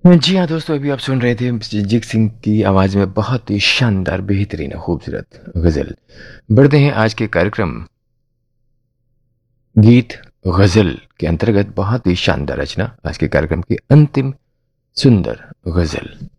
जी हाँ दोस्तों, अभी आप सुन रहे थे जगजीत सिंह की आवाज़ में बहुत ही शानदार, बेहतरीन, खूबसूरत गज़ल। बढ़ते हैं आज के कार्यक्रम गीत गज़ल के अंतर्गत बहुत ही शानदार रचना, आज के कार्यक्रम की अंतिम सुंदर गज़ल।